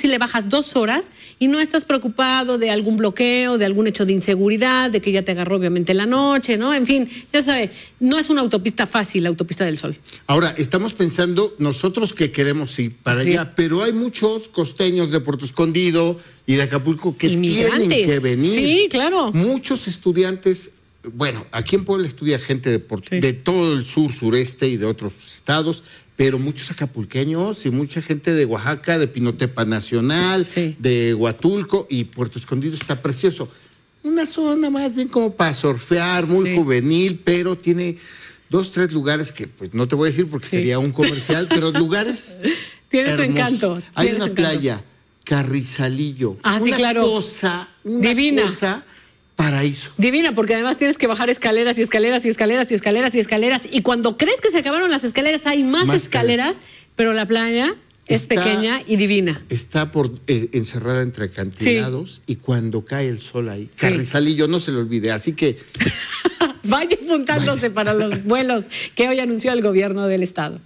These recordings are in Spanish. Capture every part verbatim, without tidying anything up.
si le bajas dos horas y no estás preocupado de algún bloqueo, de algún hecho de inseguridad, de que ya te agarró obviamente la noche, ¿no? En fin, ya sabe, no es una autopista fácil, la autopista del Sol. Ahora, estamos pensando nosotros que queremos ir para sí. allá, pero hay muchos costeños de Puerto Escondido y de Acapulco que tienen que venir. Sí, claro. Muchos estudiantes, bueno, aquí en Puebla estudia gente de, Puerto, sí. de todo el sur, sureste y de otros estados, pero muchos acapulqueños y mucha gente de Oaxaca, de Pinotepa Nacional, sí. de Huatulco, y Puerto Escondido está precioso. Una zona más bien como para surfear, muy sí. juvenil, pero tiene dos, tres lugares que pues no te voy a decir porque sí. sería un comercial, pero lugares tiene hermosos. Su encanto. Hay una su playa, encanto. Carrizalillo. Ah, sí, una claro. cosa, una divina. cosa... paraíso. Divina, porque además tienes que bajar escaleras y escaleras y escaleras y escaleras y escaleras. Y cuando crees que se acabaron las escaleras, hay más, más escaleras, escaleras, pero la playa es está, pequeña y divina. Está por eh, encerrada entre acantilados sí. y cuando cae el sol ahí, sí. Carrizalillo, no se le olvide. Así que... Vaya apuntándose Vaya. para los vuelos que hoy anunció el gobierno del estado.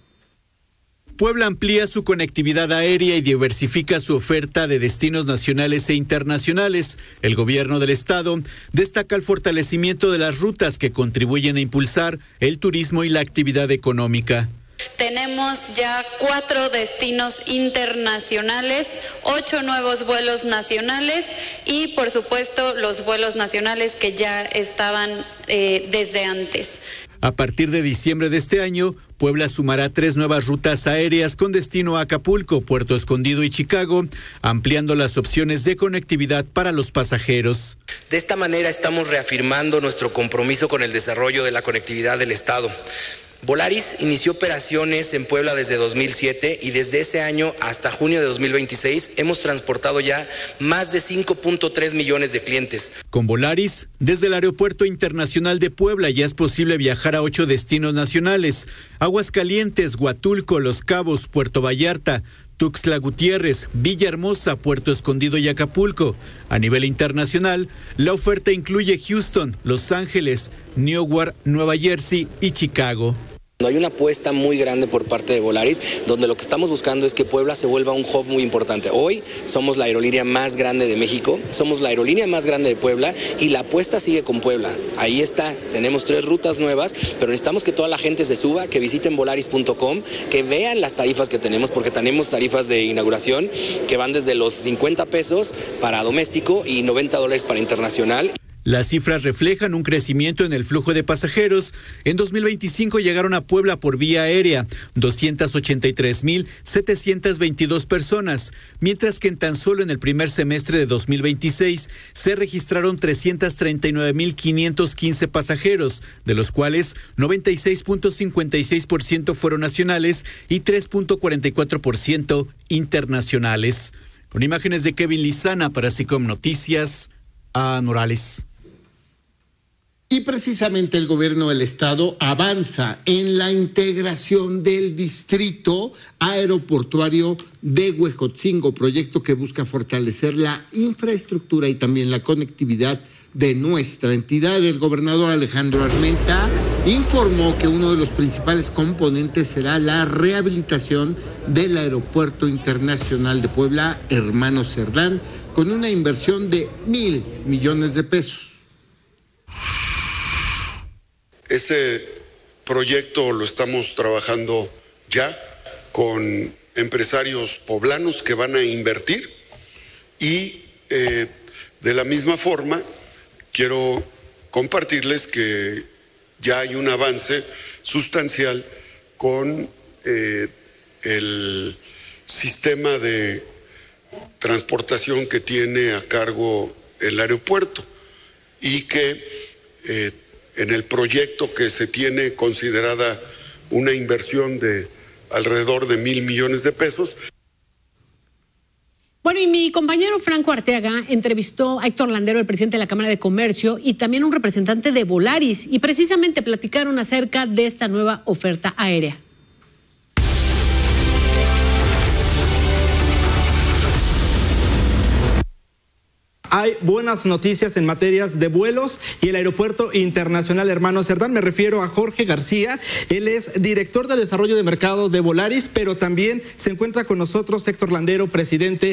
Puebla amplía su conectividad aérea y diversifica su oferta de destinos nacionales e internacionales. El gobierno del estado destaca el fortalecimiento de las rutas que contribuyen a impulsar el turismo y la actividad económica. Tenemos ya cuatro destinos internacionales, ocho nuevos vuelos nacionales y, por supuesto, los vuelos nacionales que ya estaban eh, desde antes. A partir de diciembre de este año, Puebla sumará tres nuevas rutas aéreas con destino a Acapulco, Puerto Escondido y Chicago, ampliando las opciones de conectividad para los pasajeros. De esta manera estamos reafirmando nuestro compromiso con el desarrollo de la conectividad del Estado. Volaris inició operaciones en Puebla desde dos mil siete y desde ese año hasta junio de dos mil veintiséis hemos transportado ya más de cinco punto tres millones de clientes. Con Volaris, desde el Aeropuerto Internacional de Puebla ya es posible viajar a ocho destinos nacionales: Aguascalientes, Huatulco, Los Cabos, Puerto Vallarta, Tuxtla Gutiérrez, Villahermosa, Puerto Escondido y Acapulco. A nivel internacional, la oferta incluye Houston, Los Ángeles, Newark, Nueva Jersey y Chicago. Hay una apuesta muy grande por parte de Volaris, donde lo que estamos buscando es que Puebla se vuelva un hub muy importante. Hoy somos la aerolínea más grande de México, somos la aerolínea más grande de Puebla y la apuesta sigue con Puebla. Ahí está, tenemos tres rutas nuevas, pero necesitamos que toda la gente se suba, que visiten volaris punto com, que vean las tarifas que tenemos, porque tenemos tarifas de inauguración que van desde los cincuenta pesos para doméstico y noventa dólares para internacional. Las cifras reflejan un crecimiento en el flujo de pasajeros. En dos mil veinticinco llegaron a Puebla por vía aérea doscientas ochenta y tres mil setecientas veintidós personas, mientras que en tan solo en el primer semestre de dos mil veintiséis se registraron trescientos treinta y nueve mil quinientos quince pasajeros, de los cuales noventa y seis punto cincuenta y seis por ciento fueron nacionales y tres punto cuarenta y cuatro por ciento internacionales. Con imágenes de Kevin Lizana para SICOM Noticias, a Morales. Y precisamente el gobierno del estado avanza en la integración del distrito aeroportuario de Huejotzingo, proyecto que busca fortalecer la infraestructura y también la conectividad de nuestra entidad. El gobernador Alejandro Armenta informó que uno de los principales componentes será la rehabilitación del Aeropuerto Internacional de Puebla, Hermano Cerdán, con una inversión de mil millones de pesos. Ese proyecto lo estamos trabajando ya con empresarios poblanos que van a invertir y eh, de la misma forma quiero compartirles que ya hay un avance sustancial con eh, el sistema de transportación que tiene a cargo el aeropuerto y que eh, en el proyecto que se tiene considerada una inversión de alrededor de mil millones de pesos. Bueno, y mi compañero Franco Arteaga entrevistó a Héctor Landero, el presidente de la Cámara de Comercio, y también un representante de Volaris, y precisamente platicaron acerca de esta nueva oferta aérea. Hay buenas noticias en materias de vuelos y el Aeropuerto Internacional Hermano Cerdán. Me refiero a Jorge García. Él es director de desarrollo de mercado de Volaris, pero también se encuentra con nosotros Héctor Landero, presidente